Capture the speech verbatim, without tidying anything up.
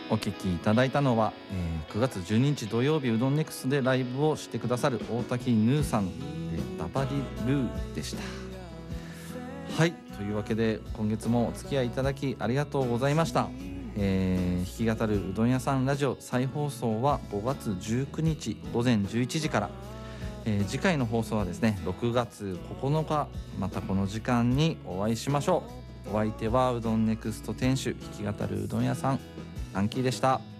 お聞きいただいたのは、えー、くがつじゅうににち土曜日うどんネクスでライブをしてくださる大滝ヌーさん、えー、ダバディルーでした。はい、というわけで今月もお付き合いいただきありがとうございました。えー、弾き語るうどん屋さんラジオ再放送はごがつじゅうくにちごぜんじゅういちじから、えー、次回の放送はですねろくがつここのか、またこの時間にお会いしましょう。お相手はうどんネクスト店主弾き語るうどん屋さんアンキーでした。